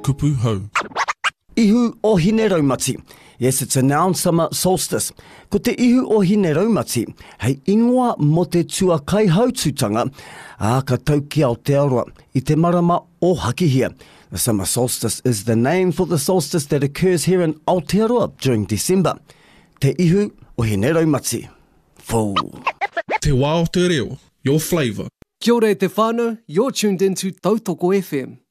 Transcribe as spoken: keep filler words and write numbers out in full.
kupu hau. Ihu o hine raumati. Yes, it's a noun summer solstice. Ko te ihu o hine raumati, hei ingoa mo te tua kai haututanga, a ka tau ki Aotearoa i te marama o Hakihia. The summer solstice is the name for the solstice that occurs here in Aotearoa during December. Te ihu o hine raumati. Fō. Te wā o te reo, your flavour. Kia ora e te whānau, you're tuned into Tautoko F M.